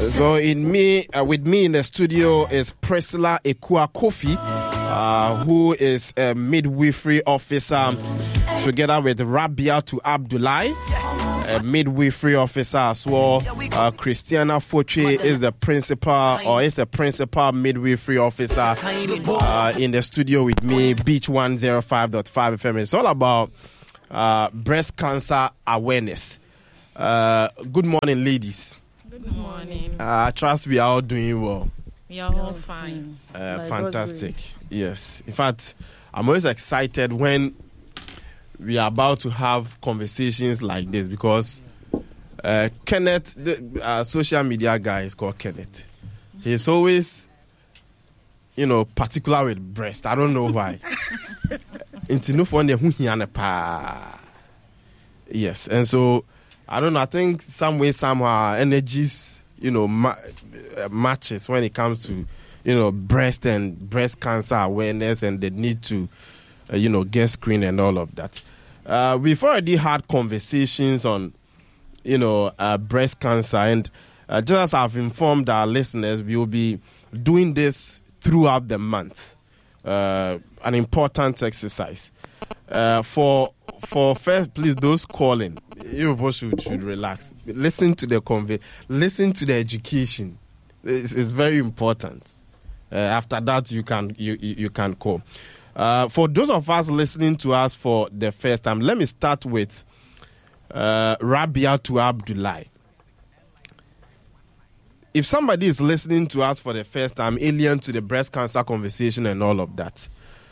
So with me in the studio is Priscilla Ekua Kofi, who is a midwifery officer, together with Rabiatu Abdullahi, a midwifery officer as well. Christiana Foche is the principal midwifery officer in the studio with me, Beach 105.5 FM. It's all about breast cancer awareness. Good morning, ladies. Good morning. I trust we are all doing well. We are all fine. Fantastic. Yes. In fact, I'm always excited when we are about to have conversations like this because Kenneth, the social media guy, is called Kenneth. He's always, particular with breast. I don't know why. Yes. And so, I don't know. I think some way, somehow, energies, matches when it comes to, breast and breast cancer awareness and the need to, get screened and all of that. We've already had conversations on, breast cancer. And just as I've informed our listeners, we will be doing this throughout the month. An important exercise. For first, please, those calling, you both should relax. Listen to the listen to the education. It's very important. After that, you can call. For those of us listening to us for the first time, let me start with Rabiatu Abdullahi. If somebody is listening to us for the first time, alien to the breast cancer conversation and all of that,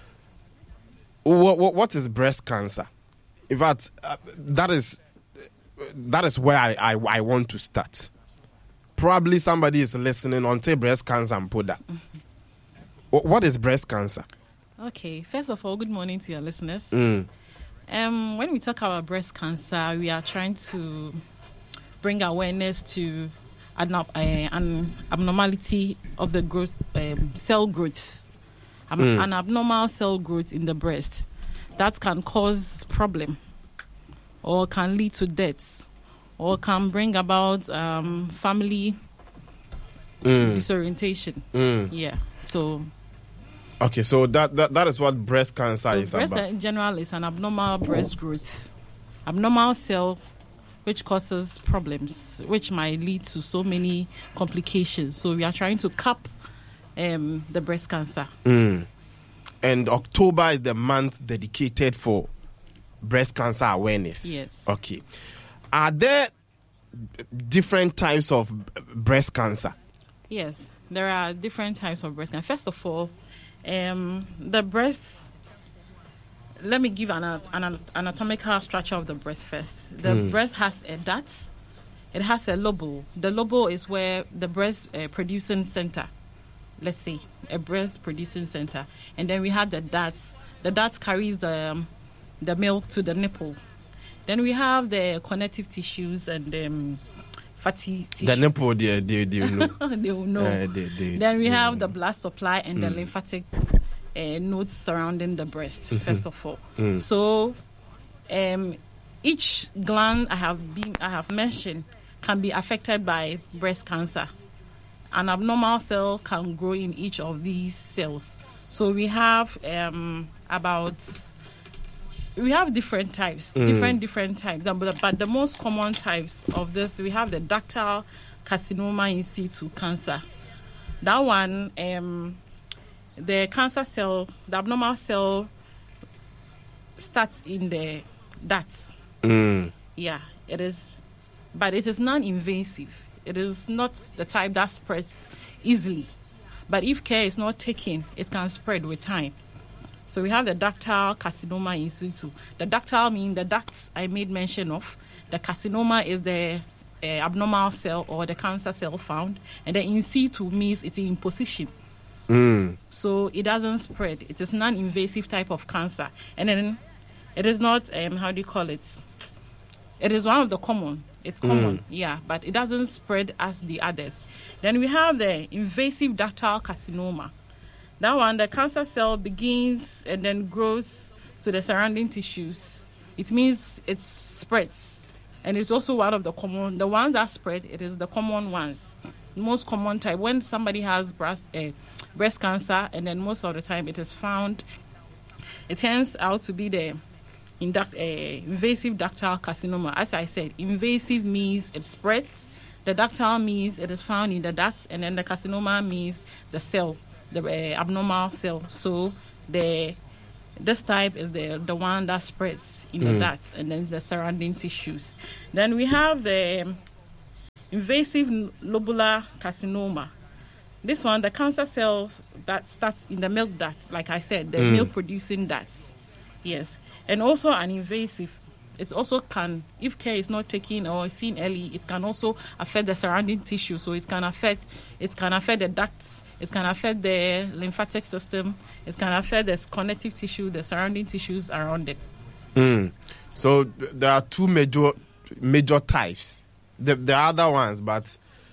what is breast cancer? In fact, that is where I want to start. Probably somebody is listening on breast cancer and put that. What is breast cancer? Okay, first of all, good morning to your listeners. When we talk about breast cancer, we are trying to bring awareness to an abnormality of the growth, cell growth, an abnormal cell growth in the breast that can cause problem or can lead to death or can bring about family disorientation. Yeah, so... Okay, so that is what breast cancer is breast about. In general is an abnormal breast growth, abnormal cell, which causes problems, which might lead to so many complications. So we are trying to cap the breast cancer. And October is the month dedicated for breast cancer awareness. Yes. Okay. Are there different types of breast cancer? Yes, there are different types of breast cancer. First of all, the breast, let me give an anatomical structure of the breast first. The breast has a duct, it has a lobule. The lobule is where the breast producing center, let's say, a breast producing center. And then we have the duct. The duct carries the milk to the nipple. Then we have the connective tissues and fatty tissues. The nipple, they know. They will know. Then we have the blood supply and the lymphatic nodes surrounding the breast, first of all. So each gland I have mentioned can be affected by breast cancer. An abnormal cell can grow in each of these cells. So we have we have different types, different types. But the most common types of this, we have the ductal carcinoma in situ cancer. That one, the cancer cell, the abnormal cell starts in the duct. Yeah, it is, but it is non-invasive. It is not the type that spreads easily. But if care is not taken, it can spread with time. So we have the ductal carcinoma in situ. The ductal means the ducts I made mention of. The carcinoma is the abnormal cell or the cancer cell found. And the in situ means it's in position. So it doesn't spread. It is non-invasive type of cancer. And then it is not, how do you call it? It is one of the common. It's common, yeah, but it doesn't spread as the others. Then we have the invasive ductal carcinoma. That one, the cancer cell begins and then grows to the surrounding tissues. It means it spreads. And it's also one of the common, the ones that spread, it is the common ones. most common type. When somebody has breast cancer, and then most of the time it is found, it turns out to be the invasive ductal carcinoma. As I said, invasive means it spreads. The ductal means it is found in the duct, and then the carcinoma means the cell, the abnormal cell. So this type is the one that spreads in the ducts and then the surrounding tissues. Then we have the invasive lobular carcinoma. This one, the cancer cells that starts in the milk duct, like I said, the milk-producing ducts. Yes. And also an invasive. It also can, if care is not taken or seen early, it can also affect the surrounding tissue. So it can affect the ducts, it can affect the lymphatic system, it can affect the connective tissue, the surrounding tissues around it. So there are two major types. There are other ones, but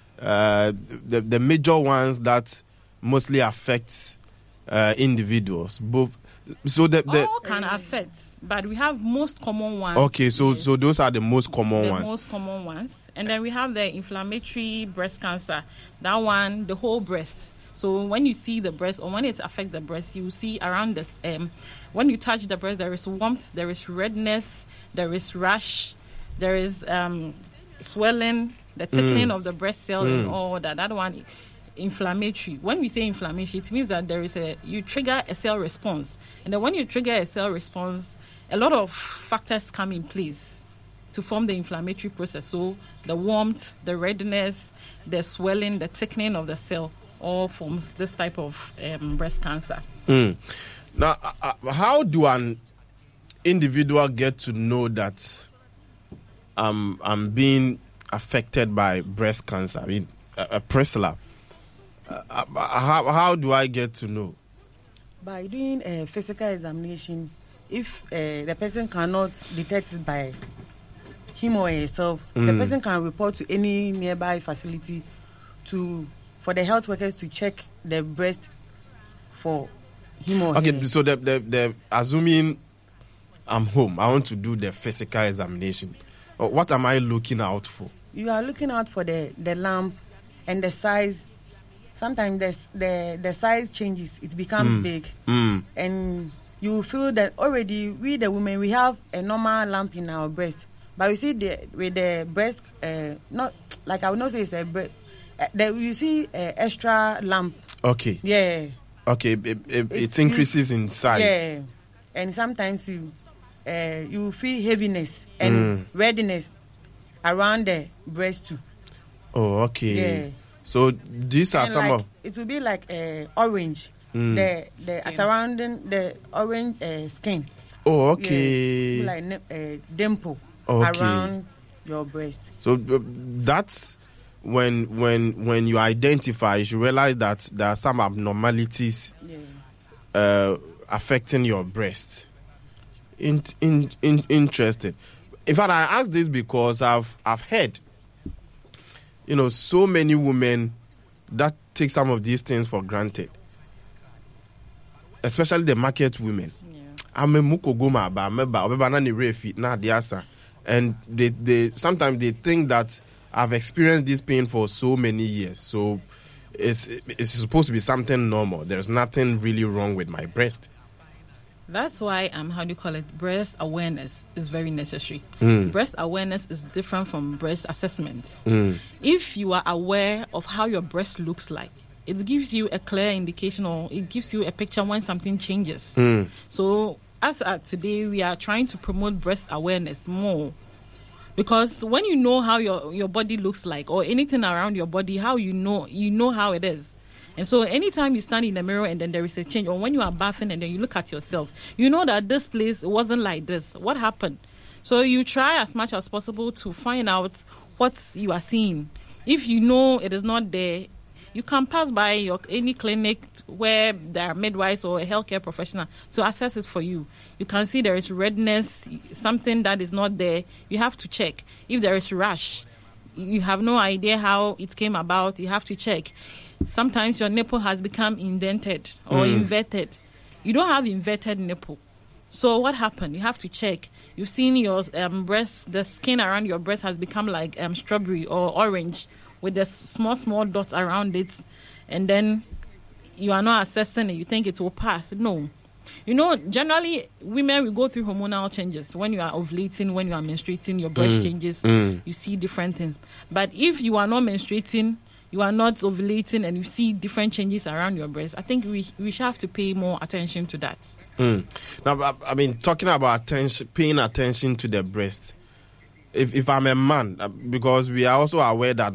the major ones that mostly affect individuals. Both. So all can affect, but we have most common ones. Okay, so those are the most common ones. The most common ones, and then we have the inflammatory breast cancer. That one, the whole breast. So when you see the breast, or when it affects the breast, you see around this. When you touch the breast, there is warmth, there is redness, there is rash, there is swelling, the thickening of the breast cell, and all that. That one. Inflammatory. When we say inflammation, it means that you trigger a cell response, and then when you trigger a cell response, a lot of factors come in place to form the inflammatory process. So the warmth, the redness, the swelling, the thickening of the cell all forms this type of breast cancer. Now, how do an individual get to know that I'm being affected by breast cancer? I mean, Priscilla. How do I get to know? By doing a physical examination. If the person cannot detect it by him or herself, the person can report to any nearby facility for the health workers to check the breast for him or her. Okay, so the assuming I'm home, I want to do the physical examination. What am I looking out for? You are looking out for the lump and the size. Sometimes the size changes, it becomes big, and you feel that already we the women, we have a normal lump in our breast, but you see with the breast, not like I would not say it's a breast, you see extra lump. Okay. Yeah. Okay, it increases in size. Yeah, and sometimes you feel heaviness and redness around the breast too. Oh, okay. Yeah. So these are some of. It will be like orange, the surrounding the orange skin. Oh, okay. Yeah, it will be like a dimple around your breast. So that's when you identify, you realize that there are some abnormalities affecting your breast. Interesting. In fact, I ask this because I've heard. So many women that take some of these things for granted, especially the market women. I'm a mukogoma and they sometimes they think that I've experienced this pain for so many years, so it's supposed to be something normal. There's nothing really wrong with my breast. That's why breast awareness is very necessary. Breast awareness is different from breast assessment. If you are aware of how your breast looks like, it gives you a clear indication, or it gives you a picture when something changes. So as at today, we are trying to promote breast awareness more, because when you know how your body looks like, or anything around your body, how you know how it is. And so anytime you stand in the mirror and then there is a change, or when you are bathing and then you look at yourself, you know that this place wasn't like this. What happened? So you try as much as possible to find out what you are seeing. If you know it is not there, you can pass by any clinic where there are midwives or a healthcare professional to assess it for you. You can see there is redness, something that is not there. You have to check. If there is rash, you have no idea how it came about. You have to check. Sometimes your nipple has become indented or inverted. You don't have inverted nipple. So what happened? You have to check. You've seen your breast, the skin around your breast has become like strawberry or orange. with the small dots around it, and then you are not assessing it, you think it will pass. No. Generally, women will go through hormonal changes. When you are ovulating, when you are menstruating, your breast changes, you see different things. But if you are not menstruating, you are not ovulating, and you see different changes around your breast, I think we should have to pay more attention to that. Now, I mean, talking about paying attention to the breast. If I'm a man, because we are also aware that